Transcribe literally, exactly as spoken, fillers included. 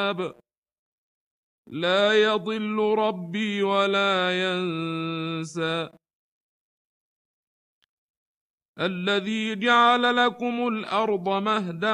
الحساب لا يضل ربي ولا ينسى الذي جعل لكم الأرض مهدا